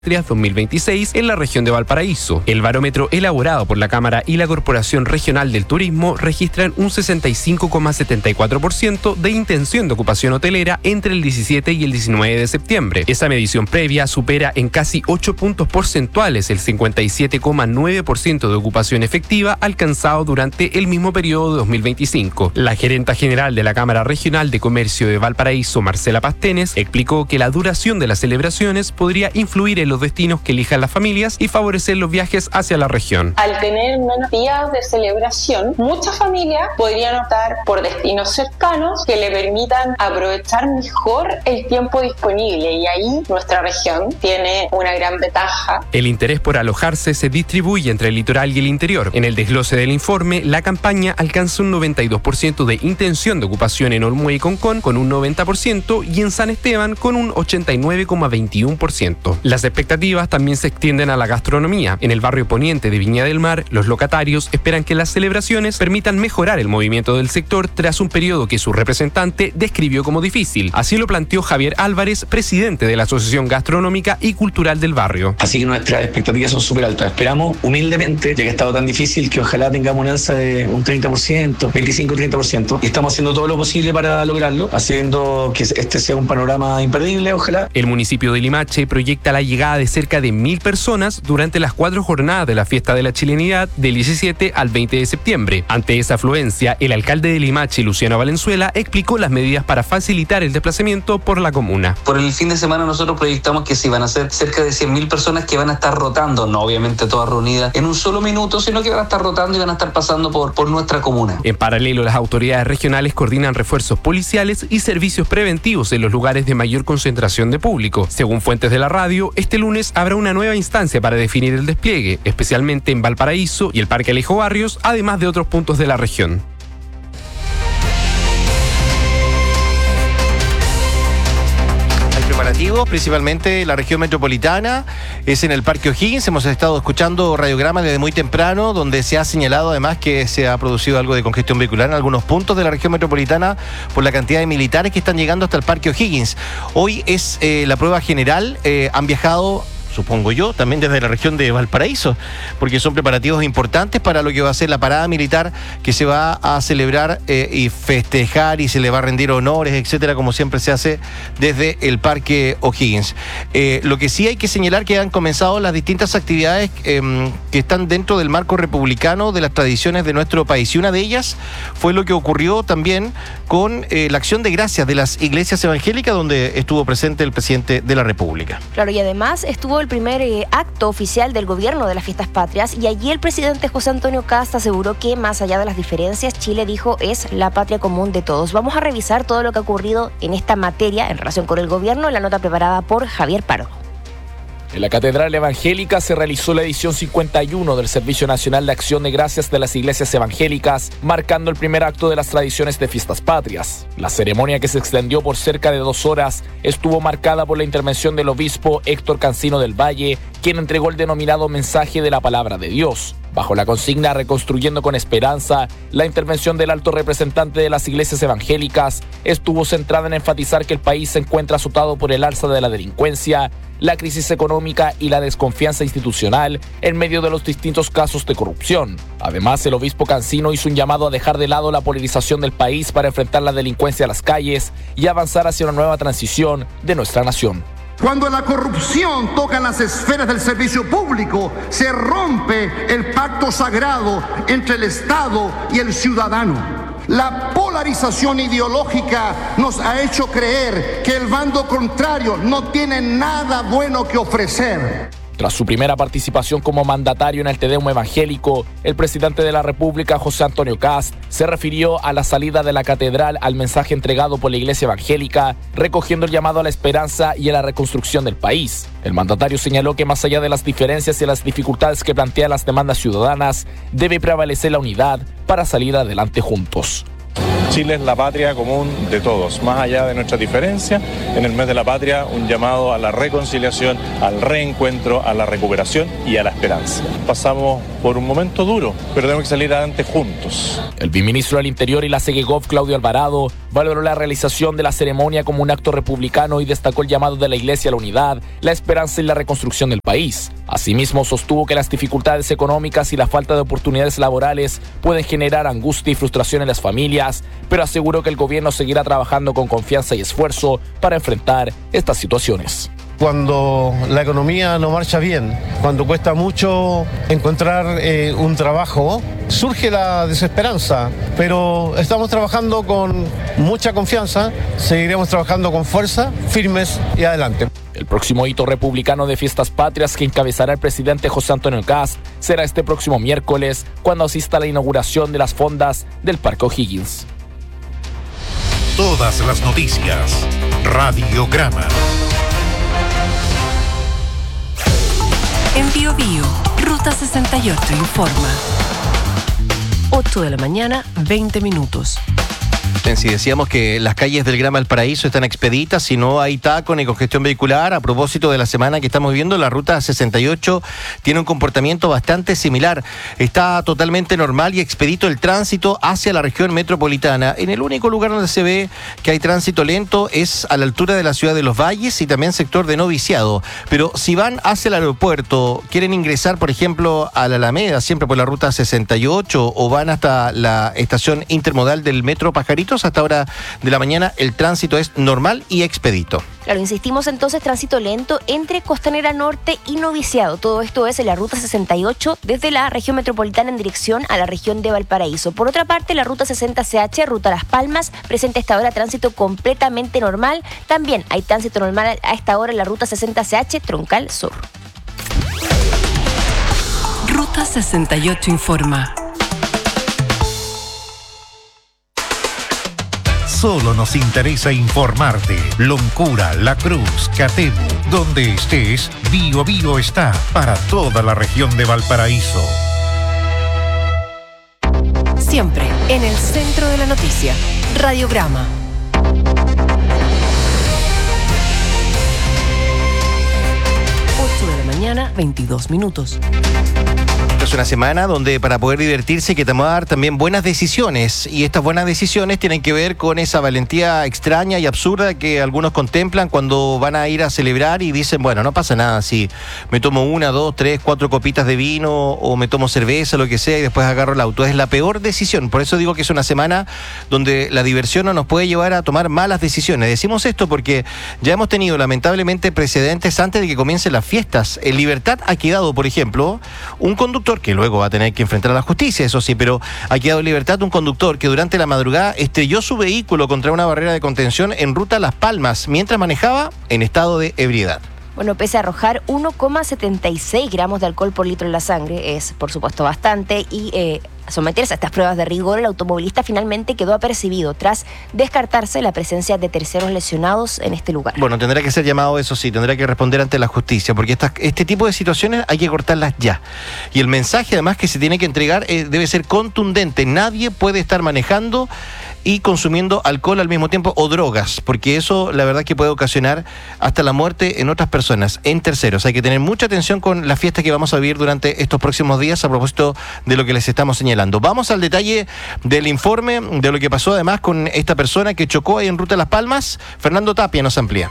2026 en la región de Valparaíso. El barómetro elaborado por la Cámara y la Corporación Regional del Turismo registran un 65,74% de intención de ocupación hotelera entre el 17 y el 19 de septiembre. Esa medición previa supera en casi 8 puntos porcentuales el 57,9% de ocupación efectiva alcanzado durante el mismo periodo de 2025. La gerenta general de la Cámara Regional de Comercio de Valparaíso, Marcela Pastenes, explicó que la duración de las celebraciones podría influir en los destinos que elijan las familias y favorecer los viajes hacia la región. Al tener menos días de celebración, muchas familias podrían optar por destinos cercanos que le permitan aprovechar mejor el tiempo disponible, y ahí nuestra región tiene una gran ventaja. El interés por alojarse se distribuye entre el litoral y el interior. En el desglose del informe, la campaña alcanza un 92% de intención de ocupación en Olmué y Concón con un 90% y en San Esteban con un 89,21%. Las expectativas también se extienden a la gastronomía. En el barrio poniente de Viña del Mar, los locatarios esperan que las celebraciones permitan mejorar el movimiento del sector tras un periodo que su representante describió como difícil. Así lo planteó Javier Álvarez, presidente de la Asociación Gastronómica y Cultural del barrio. Así que nuestras expectativas son súper altas. Esperamos humildemente, ya que ha estado tan difícil, que ojalá tengamos una alza de un 30%, 25-30%. Y estamos haciendo todo lo posible para lograrlo, haciendo que este sea un panorama imperdible, ojalá. El municipio de Limache proyecta la llegada de cerca de 1.000 personas durante las 4 jornadas de la Fiesta de la Chilenidad del 17 al 20 de septiembre. Ante esa afluencia, el alcalde de Limache, Luciano Valenzuela, explicó las medidas para facilitar el desplazamiento por la comuna. Por el fin de semana nosotros proyectamos que sí van a ser cerca de 100.000 personas que van a estar rotando, no obviamente todas reunidas en un solo minuto, sino que van a estar rotando y van a estar pasando por nuestra comuna. En paralelo, las autoridades regionales coordinan refuerzos policiales y servicios preventivos en los lugares de mayor concentración de público. Según fuentes de la radio, este lunes habrá una nueva instancia para definir el despliegue, especialmente en Valparaíso y el Parque Alejo Barrios, además de otros puntos de la región. Principalmente la región metropolitana, es en el Parque O'Higgins. Hemos estado escuchando radiogramas desde muy temprano, donde se ha señalado además que se ha producido algo de congestión vehicular en algunos puntos de la región metropolitana por la cantidad de militares que están llegando hasta el Parque O'Higgins. Hoy es la prueba general, han viajado, supongo yo, también desde la región de Valparaíso, porque son preparativos importantes para lo que va a ser la parada militar que se va a celebrar y festejar, y se le va a rendir honores, etcétera, como siempre se hace desde el Parque O'Higgins. Lo que sí hay que señalar que han comenzado las distintas actividades que están dentro del marco republicano de las tradiciones de nuestro país, y una de ellas fue lo que ocurrió también con la acción de gracias de las iglesias evangélicas, donde estuvo presente el presidente de la República. Claro, y además estuvo el primer acto oficial del gobierno de las Fiestas Patrias, y allí el presidente José Antonio Kast aseguró que más allá de las diferencias, Chile, dijo, es la patria común de todos. Vamos a revisar todo lo que ha ocurrido en esta materia en relación con el gobierno en la nota preparada por Javier Pardo. En la Catedral Evangélica se realizó la edición 51 del Servicio Nacional de Acción de Gracias de las Iglesias Evangélicas, marcando el primer acto de las tradiciones de Fiestas Patrias. La ceremonia, que se extendió por cerca de 2 horas, estuvo marcada por la intervención del obispo Héctor Cancino del Valle, quien entregó el denominado mensaje de la palabra de Dios. Bajo la consigna Reconstruyendo con Esperanza, la intervención del alto representante de las iglesias evangélicas estuvo centrada en enfatizar que el país se encuentra azotado por el alza de la delincuencia, la crisis económica y la desconfianza institucional en medio de los distintos casos de corrupción. Además, el obispo Cancino hizo un llamado a dejar de lado la polarización del país para enfrentar la delincuencia a las calles y avanzar hacia una nueva transición de nuestra nación. Cuando la corrupción toca las esferas del servicio público, se rompe el pacto sagrado entre el Estado y el ciudadano. La polarización ideológica nos ha hecho creer que el bando contrario no tiene nada bueno que ofrecer. Tras su primera participación como mandatario en el Te Deum evangélico, el presidente de la República, José Antonio Kast, se refirió a la salida de la catedral al mensaje entregado por la Iglesia Evangélica, recogiendo el llamado a la esperanza y a la reconstrucción del país. El mandatario señaló que más allá de las diferencias y las dificultades que plantean las demandas ciudadanas, debe prevalecer la unidad para salir adelante juntos. Chile es la patria común de todos, más allá de nuestras diferencias. En el mes de la patria, un llamado a la reconciliación, al reencuentro, a la recuperación y a la esperanza. Pasamos por un momento duro, pero tenemos que salir adelante juntos. El viceministro del Interior y la CEGEGOV, Claudio Alvarado, valoró la realización de la ceremonia como un acto republicano y destacó el llamado de la Iglesia a la unidad, la esperanza y la reconstrucción del país. Asimismo, sostuvo que las dificultades económicas y la falta de oportunidades laborales pueden generar angustia y frustración en las familias, pero aseguró que el gobierno seguirá trabajando con confianza y esfuerzo para enfrentar estas situaciones. Cuando la economía no marcha bien, cuando cuesta mucho encontrar un trabajo, surge la desesperanza, pero estamos trabajando con mucha confianza, seguiremos trabajando con fuerza, firmes y adelante. El próximo hito republicano de Fiestas Patrias que encabezará el presidente José Antonio Kast será este próximo miércoles, cuando asista a la inauguración de las fondas del Parque O'Higgins. Todas las noticias, Radiograma. En Bio Bio, Ruta 68 informa. 8 de la mañana, 20 minutos. Si decíamos que las calles del Gran Valparaíso están expeditas y no hay taco ni congestión vehicular, a propósito de la semana que estamos viviendo, la Ruta 68 tiene un comportamiento bastante similar. Está totalmente normal y expedito el tránsito hacia la región metropolitana. En el único lugar donde se ve que hay tránsito lento es a la altura de la ciudad de Los Valles y también sector de Noviciado. Pero si van hacia el aeropuerto, quieren ingresar, por ejemplo, a la Alameda, siempre por la Ruta 68, o van hasta la estación intermodal del Metro Pajaritos, hasta hora de la mañana el tránsito es normal y expedito. Claro, insistimos entonces, tránsito lento entre Costanera Norte y Noviciado. Todo esto es en la Ruta 68 desde la región metropolitana en dirección a la región de Valparaíso. Por otra parte, la Ruta 60CH, Ruta Las Palmas, presenta a esta hora tránsito completamente normal. También hay tránsito normal a esta hora en la Ruta 60CH, Troncal Sur. Ruta 68 informa. Solo nos interesa informarte. Loncura, La Cruz, Catemu, donde estés, Bio Bio está para toda la región de Valparaíso. Siempre en el centro de la noticia. Radiograma. 8 de la mañana, 22 minutos. Es una semana donde para poder divertirse hay que tomar también buenas decisiones, y estas buenas decisiones tienen que ver con esa valentía extraña y absurda que algunos contemplan cuando van a ir a celebrar y dicen, bueno, no pasa nada si me tomo 1, 2, 3, 4 copitas de vino o me tomo cerveza, lo que sea, y después agarro el auto. Es la peor decisión. Por eso digo que es una semana donde la diversión no nos puede llevar a tomar malas decisiones. Decimos esto porque ya hemos tenido lamentablemente precedentes antes de que comiencen las fiestas. En Libertad ha quedado, por ejemplo, un conductor que luego va a tener que enfrentar a la justicia, eso sí, pero ha quedado en libertad un conductor que durante la madrugada estrelló su vehículo contra una barrera de contención en ruta Las Palmas mientras manejaba en estado de ebriedad. Bueno, pese a arrojar 1,76 gramos de alcohol por litro en la sangre, es por supuesto bastante, y someterse a estas pruebas de rigor, el automovilista finalmente quedó apercibido tras descartarse la presencia de terceros lesionados en este lugar. Bueno, tendrá que ser llamado, eso sí, tendrá que responder ante la justicia, porque este tipo de situaciones hay que cortarlas ya. Y el mensaje además que se tiene que entregar debe ser contundente. Nadie puede estar manejando y consumiendo alcohol al mismo tiempo o drogas, porque eso la verdad que puede ocasionar hasta la muerte en otras personas, en terceros. Hay que tener mucha atención con la fiesta que vamos a vivir durante estos próximos días a propósito de lo que les estamos señalando. Vamos al detalle del informe de lo que pasó además con esta persona que chocó ahí en ruta Las Palmas. Fernando Tapia nos amplía.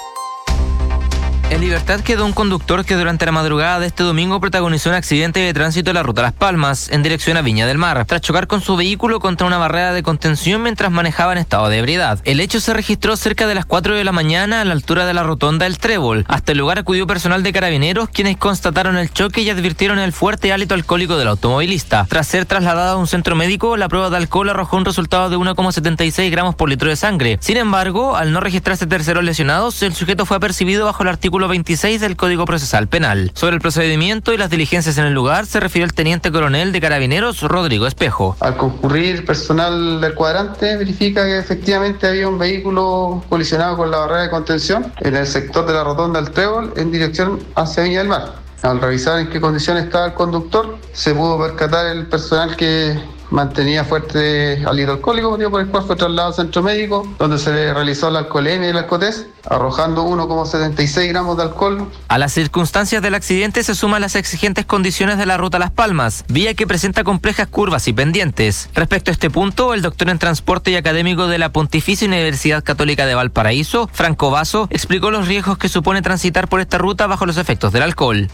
En libertad quedó un conductor que durante la madrugada de este domingo protagonizó un accidente de tránsito en la ruta Las Palmas, en dirección a Viña del Mar, tras chocar con su vehículo contra una barrera de contención mientras manejaba en estado de ebriedad. El hecho se registró cerca de las 4 de la mañana a la altura de la rotonda del Trébol. Hasta el lugar acudió personal de Carabineros, quienes constataron el choque y advirtieron el fuerte hálito alcohólico del automovilista. Tras ser trasladado a un centro médico, la prueba de alcohol arrojó un resultado de 1,76 gramos por litro de sangre. Sin embargo, al no registrarse terceros lesionados, el sujeto fue apercibido bajo el artículo 26 del Código Procesal Penal. Sobre el procedimiento y las diligencias en el lugar se refirió el teniente coronel de Carabineros, Rodrigo Espejo. Al concurrir personal del cuadrante verifica que efectivamente había un vehículo colisionado con la barrera de contención en el sector de la rotonda del Trébol en dirección hacia Viña del Mar. Al revisar en qué condiciones estaba el conductor, se pudo percatar el personal que mantenía fuerte ácido alcohólico, motivo por el cual fue trasladado al centro médico, donde se le realizó la alcoholemia y el alcotest, arrojando 1,76 gramos de alcohol. A las circunstancias del accidente se suman las exigentes condiciones de la ruta Las Palmas, vía que presenta complejas curvas y pendientes. Respecto a este punto, el doctor en transporte y académico de la Pontificia Universidad Católica de Valparaíso, Franco Vaso, explicó los riesgos que supone transitar por esta ruta bajo los efectos del alcohol.